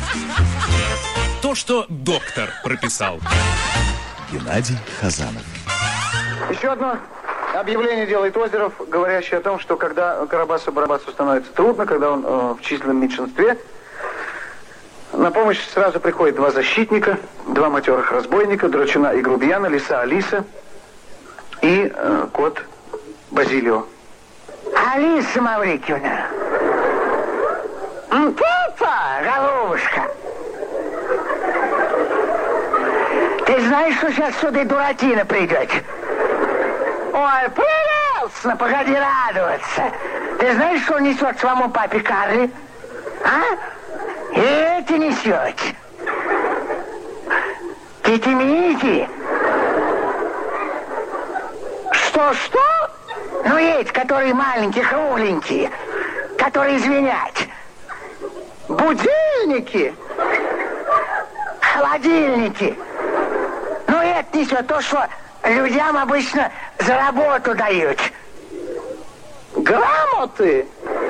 То, что доктор прописал. Геннадий Хазанов. Еще одно объявление делает Озеров, говорящее о том, что когда Карабасу-Барабасу становится трудно, когда он в численном меньшинстве, на помощь сразу приходят два защитника, два матерых разбойника, Драчуна и Грубияна, Лиса Алиса и кот Базилио. Алиса Маврикиевна. Папа, голубушка. Ты знаешь, что сейчас сюда и Дуратино придет? Ой, прелестно, погоди радоваться. Ты знаешь, что он несет своему папе Карли? А? И эти несет. Кити-мити. Что? Ну, эти, которые маленькие, кругленькие, которые звенят. Будильники. Холодильники. Ну, это несет то, что людям обычно за работу дают. Грамоты?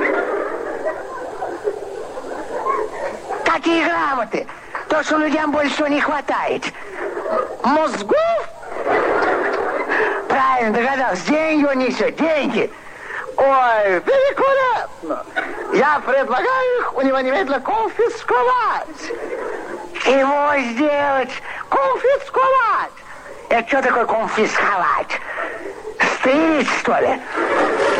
Какие грамоты? То, что людям больше всего не хватает. Мозгов? Правильно догадался. Деньги он несет, деньги. Ой, великолепно. Я предлагаю их у него немедленно конфисковать. Чего сделать? Конфисковать. Это что такое конфисковать? Стрелить, что ли?